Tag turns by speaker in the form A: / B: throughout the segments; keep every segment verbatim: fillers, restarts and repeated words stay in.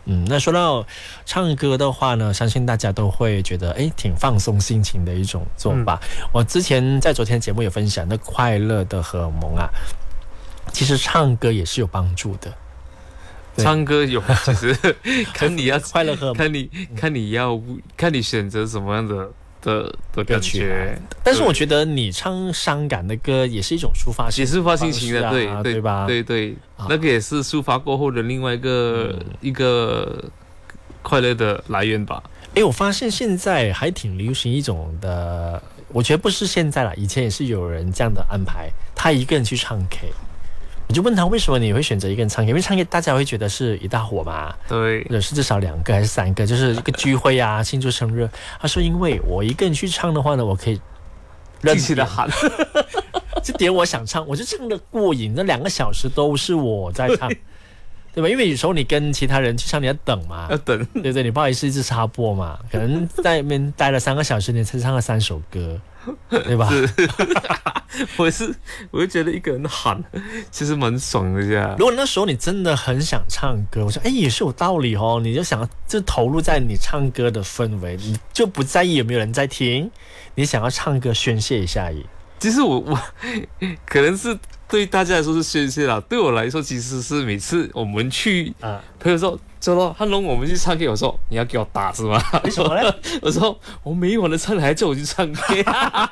A: 嗯，那说到唱歌的话呢，相信大家都会觉得，哎，挺放松心情的一种做法。嗯、我之前在昨天节目有分享，那快乐的荷尔蒙啊，其实唱歌也是有帮助的。
B: 唱歌有，其实看你要
A: 快乐荷尔蒙，
B: 看你看你要看你选择什么样的。的的感觉，
A: 但是我觉得你唱伤感的歌也是一种抒发性，
B: 也是抒发心情的，对
A: 对吧？
B: 对对，那个也是抒发过后的另外一个、嗯、一个快乐的来源吧。
A: 哎，我发现现在还挺流行一种的，我觉得不是现在啦，以前也是有人这样的安排，他一个人去唱 K。我就问他为什么你会选择一个人唱 K， 因为唱 K 大家会觉得是一大伙嘛，
B: 对，
A: 或者是至少两个还是三个，就是一个聚会啊，庆祝生日。他说因为我一个人去唱的话呢，我可以
B: 任气的喊，
A: 这点我想唱，我就唱得过瘾，那两个小时都是我在唱。对吧？因为有时候你跟其他人去唱，你要等嘛，
B: 要等，
A: 对不对？你不好意思一直插播嘛，可能在那边待了三个小时，你才唱了三首歌，对吧？
B: 是，我是，我就觉得一个人喊，其实蛮爽的呀。
A: 如果那时候你真的很想唱歌，我说，哎，也是有道理哦。你就想就投入在你唱歌的氛围，你就不在意有没有人在听，你想要唱歌宣泄一下而已。
B: 其实我我可能是对大家来说是宣泄啦，对我来说其实是每次我们去啊，朋友说走了，汉龙我们去唱 K， 我说你要给我打是吗？
A: 为什么呢？
B: 我说我没完的唱，你还叫我去唱 K？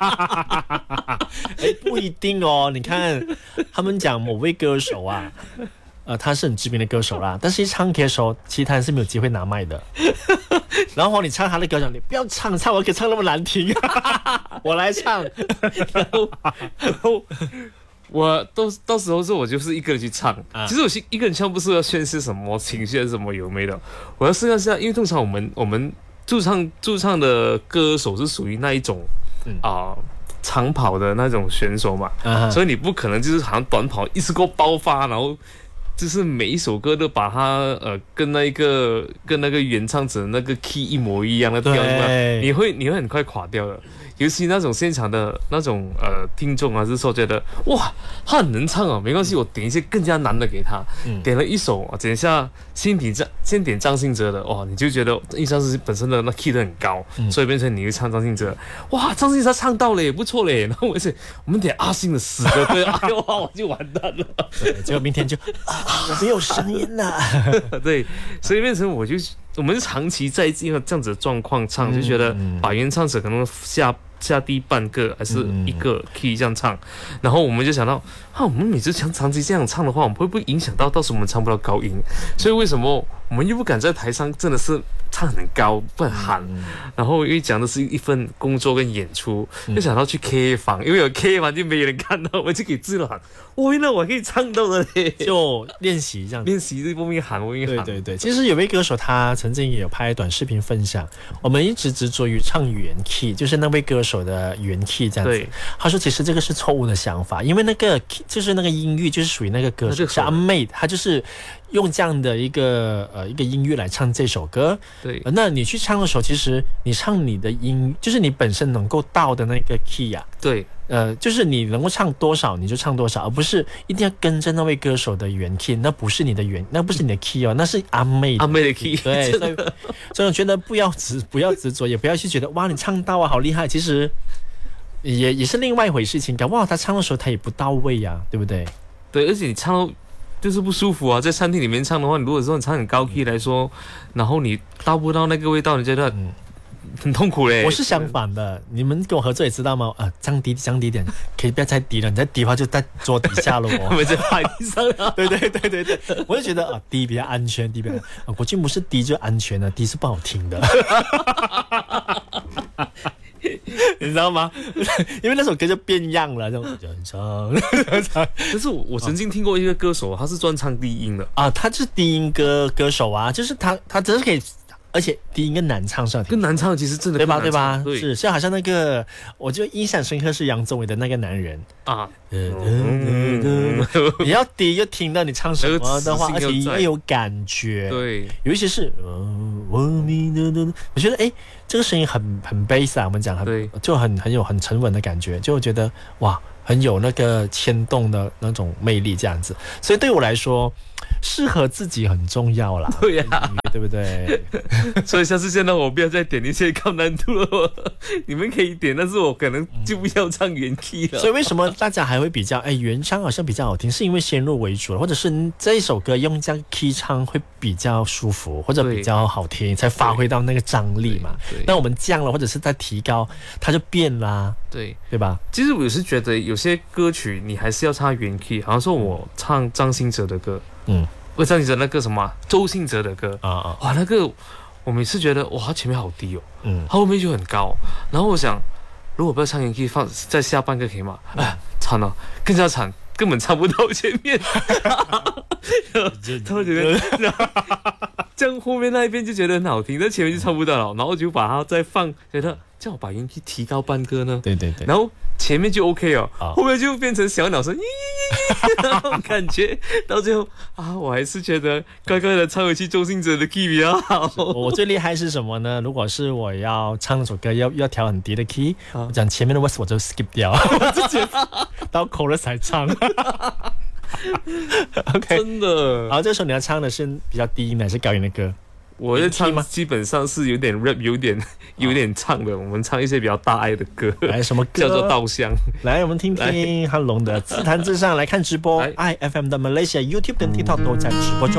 A: 哎，不一定哦。你看他们讲某位歌手啊，呃，他是很知名的歌手啦，但是一唱 K 的时候，其他人是没有机会拿麦的。然后你唱他的歌，讲你不要唱，唱我可以唱那么难听，我来唱。
B: 然后，然后我到到时候是我就是一个人去唱。啊、其实我一个人唱不是要宣泄什么情绪还是什么有没的，我要试一下，因为通常我们我们驻唱驻唱的歌手是属于那一种啊、呃、长跑的那种选手嘛，啊、所以你不可能就是好像短跑一次过爆发，然后。就是每一首歌都把它呃跟那个跟那个原唱者那个 key 一模一样的调出来，你会你会很快垮掉的。尤其那种现场的那种呃听众啊，是说觉得哇他很能唱哦，没关系，我点一些更加难的给他。嗯、点了一首，点一下先点张先点张信哲的，哇，你就觉得印象是本身的那 key 都很高，嗯、所以变成你会唱张信哲，哇，张信哲唱到了也不错嘞。然后我且我们点阿信的死歌，对，哎呦哇，我就完蛋了。
A: 结果明天就啊没有声音了。
B: 对，所以变成我就我们长期在一个这样子的状况唱，就觉得把原唱者可能下。下低半个还是一个 key 这样唱，嗯、然后我们就想到，啊，我们每次长长期这样唱的话，我们会不会影响到到时候我们唱不到高音？所以为什么我们又不敢在台上真的是唱很高，不能喊？嗯、然后因为讲的是一份工作跟演出，嗯、就想到去 K 房，因为有 K 房就没人看到，我就可以自己喊，哇，原来我可以唱到的嘞，
A: 就练习这样，
B: 练习这方面喊，我也喊。
A: 对对对，其实有位歌手他曾经也有拍短视频分享，我们一直执着于唱原 key， 就是那位歌手。手的原 key 这样子，他说其实这个是错误的想法，因为那个 key 就是那个音域就是属于那个歌手，是阿妹，他就是用这样的一个呃一个音域来唱这首歌。
B: 对，
A: 呃，那你去唱的时候，其实你唱你的音，就是你本身能够到的那个 key 啊。
B: 对。
A: 呃，就是你能够唱多少你就唱多少，而不是一定要跟着那位歌手的原 key， 那不是你的原，那不是你的 key 哦，那是阿妹
B: 阿妹的 key。
A: 对，所以所以我觉得不要执不要执着，也不要去觉得哇你唱到啊好厉害，其实也也是另外一回事情，搞不好他唱的时候他也不到位呀、啊，对不对？
B: 对，而且你唱到就是不舒服啊，在餐厅里面唱的话，你如果说你唱很高 key 来说，然后你到不到那个味道，你觉得？嗯很痛苦嘞，
A: 我是相反的，你们跟我合作也知道吗？啊，降低降低点，可以不要再低了，你再低的话就在桌底下了哦，
B: 我们在摆地上了。
A: 对对对对对，我就觉得啊，低比较安全，低比较啊，国军不是低就安全的，低是不好听的。你知道吗？因为那首歌就变样了，这种唱。
B: 但是我我曾经听过一个歌手，他是专唱低音的
A: 啊，他是低音歌歌手啊，就是他他只是可以。而且低音跟男唱上
B: 跟男唱其实真的
A: 对吧对吧？
B: 对，
A: 是，所以好像那个，我就印象深刻是杨宗纬的那个男人啊，嗯、你要低又听到你唱什么的话，而且也有感觉，
B: 对，
A: 尤其是呃，我我觉得哎，这个声音很很 bass 啊，我们讲很就很很有很沉稳的感觉，就觉得哇，很有那个牵动的那种魅力这样子，所以对我来说，适合自己很重要啦。
B: 对呀、啊。
A: 对不对？
B: 所以下次见到我不要再点一些高难度了，你们可以点，但是我可能就不要唱原 key 了。
A: 所以为什么大家还会比较哎原唱好像比较好听，是因为先入为主了，或者是这一首歌用这样 key 唱会比较舒服，或者比较好听，才发挥到那个张力嘛。那我们降了或者是再提高，它就变啦，
B: 对
A: 对吧？
B: 其实我是觉得有些歌曲你还是要唱原 key， 好像说我唱张信哲的歌，嗯。我张信哲那个什么周信哲的歌啊啊，哇，那个我每次觉得哇，他前面好低哦，嗯，他后面就很高，然后我想，如果不要唱原 key 放在下半个可以吗？哎，惨了，更加惨，根本唱不到前面，突然觉得这样后面那一边就觉得很好听，但前面就唱不到了，然后就把它再放，觉得这样我把原 key 提高半个呢？对对对，然后。前面就 OK 哦，后面就变成小鸟声，那种感觉，到最后啊，我还是觉得乖乖的唱回去周信哲的 key 比较好。
A: 我最厉害是什么呢？如果是我要唱那首歌，要要调很低的 key，、啊、我讲前面的 verse 我就 skip 掉，我直接到 chorus 才唱。OK，
B: 真的。
A: 好，这首你要唱的是比较低音还是高音的歌？
B: 我的唱基本上是有点 rap， 有点有点唱的。我们唱一些比较大爱的歌，
A: 来什么歌？
B: 叫做《稻香》。
A: 来，我们听听汉龙的自弹自唱。来看直播 ，I F M 的 Malaysia YouTube 跟 TikTok 都在直播中。